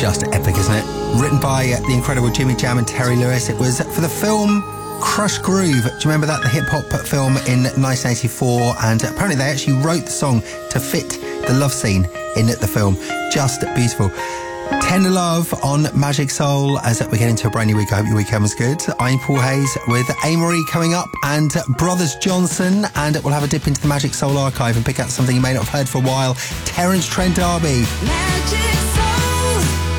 Just epic, isn't it? Written by the incredible Jimmy Jam and Terry Lewis. It was for the film Crush Groove. Do you remember that? The hip-hop film in 1984. And apparently they actually wrote the song to fit the love scene in the film. Just beautiful. 10 Love on Magic Soul as we get into a brand new week. I hope your weekend was good. I'm Paul Hayes with Amory coming up and Brothers Johnson, and we'll have a dip into the Magic Soul archive and pick out something you may not have heard for a while. Terence Trent D'Arby. Magic Soul.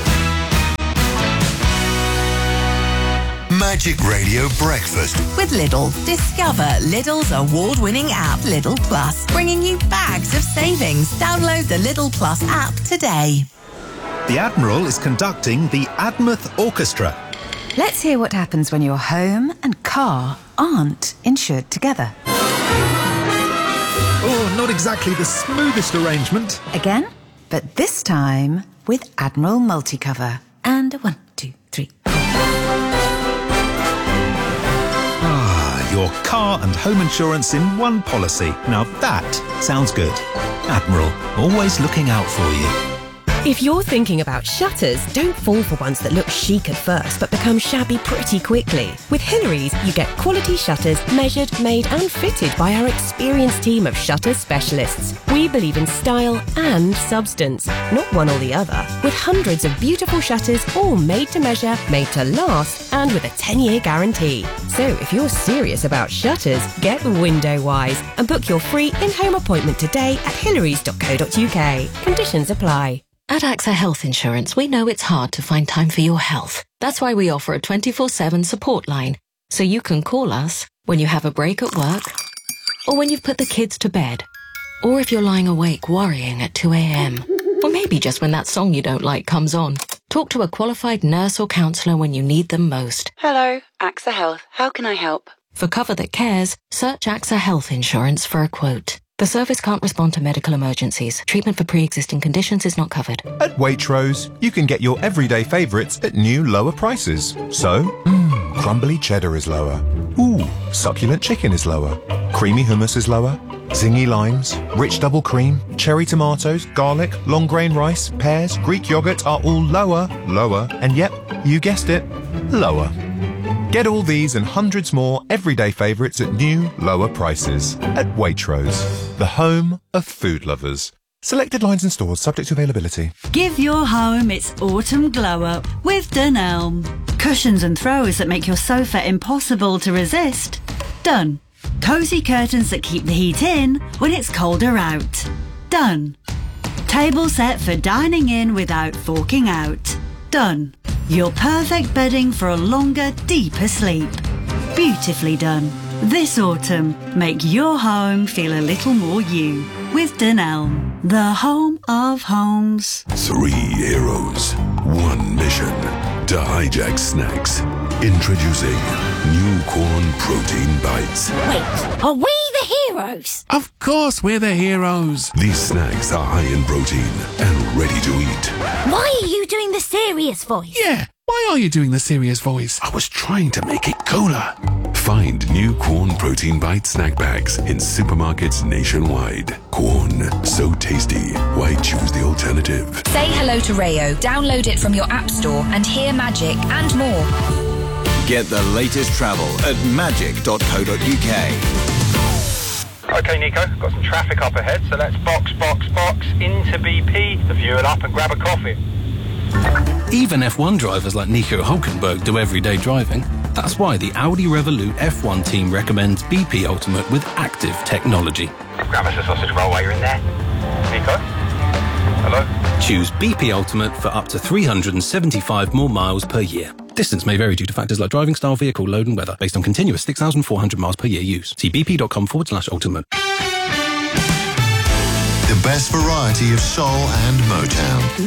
Magic Radio Breakfast with Lidl. Discover Lidl's award-winning app, Lidl Plus, bringing you bags of savings. Download the Lidl Plus app today. The Admiral is conducting the Admouth Orchestra. Let's hear what happens when your home and car aren't insured together. Oh, not exactly the smoothest arrangement. Again, but this time with Admiral Multicover. And 1, 2, 3. Your car and home insurance in one policy. Now that sounds good. Admiral, always looking out for you. If you're thinking about shutters, don't fall for ones that look chic at first but become shabby pretty quickly. With Hillary's, you get quality shutters measured, made and fitted by our experienced team of shutter specialists. We believe in style and substance, not one or the other. With hundreds of beautiful shutters, all made to measure, made to last, and with a 10-year guarantee. So if you're serious about shutters, get Window-Wise and book your free in-home appointment today at hillarys.co.uk. Conditions apply. At AXA Health Insurance, we know it's hard to find time for your health. That's why we offer a 24/7 support line, so you can call us when you have a break at work, or when you've put the kids to bed, or if you're lying awake worrying at 2 a.m, or maybe just when that song you don't like comes on. Talk to a qualified nurse or counsellor when you need them most. Hello, AXA Health. How can I help? For cover that cares, search AXA Health Insurance for a quote. The service can't respond to medical emergencies. Treatment for pre-existing conditions is not covered. At Waitrose, you can get your everyday favourites at new lower prices. So, crumbly cheddar is lower. Ooh, succulent chicken is lower. Creamy hummus is lower. Zingy limes, rich double cream, cherry tomatoes, garlic, long grain rice, pears, Greek yogurt are all lower, and yep, you guessed it, lower. Get all these and hundreds more everyday favourites at new, lower prices. At Waitrose, the home of food lovers. Selected lines and stores subject to availability. Give your home its autumn glow-up with Dunelm. Cushions and throws that make your sofa impossible to resist. Done. Cosy curtains that keep the heat in when it's colder out. Done. Table set for dining in without forking out. Done. Your perfect bedding for a longer, deeper sleep. Beautifully done. This autumn, make your home feel a little more you with Dunelm, the home of homes. 3 heroes, 1 mission to hijack snacks. Introducing New Corn Protein Bites. Wait, are we the heroes? Of course we're the heroes. These snacks are high in protein and ready to eat. Why are you doing the serious voice? Yeah, why are you doing the serious voice? I was trying to make it cooler. Find New Corn Protein Bite snack bags in supermarkets nationwide. Corn, so tasty. Why choose the alternative? Say hello to Rayo. Download it from your app store and hear magic and more. Get the latest travel at magic.co.uk. OK, Nico, got some traffic up ahead, so let's box into BP, the fuel up and grab a coffee. Even F1 drivers like Nico Hülkenberg do everyday driving. That's why the Audi Revolut F1 team recommends BP Ultimate with active technology. Grab us a sausage roll while you're in there. Nico? Hello? Choose BP Ultimate for up to 375 more miles per year. Distance may vary due to factors like driving style, vehicle load and weather, based on continuous 6,400 miles per year use. See bp.com/ultimate. The best variety of soul and Motown.